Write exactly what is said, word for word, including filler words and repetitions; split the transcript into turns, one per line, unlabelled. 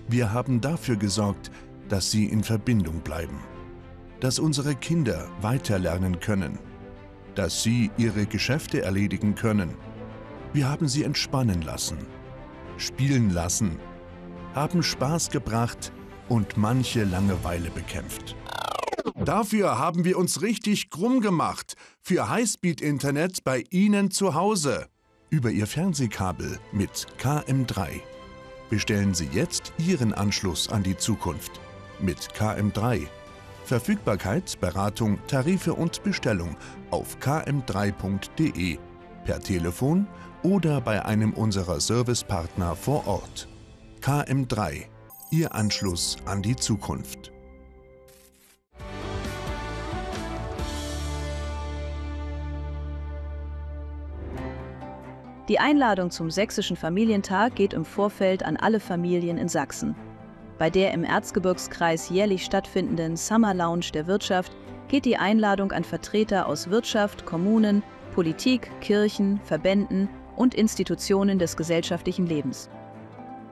Wir haben dafür gesorgt, dass sie in Verbindung bleiben, dass unsere Kinder weiterlernen können, dass sie ihre Geschäfte erledigen können. Wir haben sie entspannen lassen, spielen lassen, haben Spaß gebracht und manche Langeweile bekämpft. Dafür haben wir uns richtig krumm gemacht für Highspeed-Internet bei Ihnen zu Hause. Über Ihr Fernsehkabel mit K M drei. Bestellen Sie jetzt Ihren Anschluss an die Zukunft mit K M drei. Verfügbarkeit, Beratung, Tarife und Bestellung auf k m drei punkt de, per Telefon oder bei einem unserer Servicepartner vor Ort. K M drei. Ihr Anschluss an die Zukunft.
Die Einladung zum Sächsischen Familientag geht im Vorfeld an alle Familien in Sachsen. Bei der im Erzgebirgskreis jährlich stattfindenden Summer Lounge der Wirtschaft geht die Einladung an Vertreter aus Wirtschaft, Kommunen, Politik, Kirchen, Verbänden und Institutionen des gesellschaftlichen Lebens.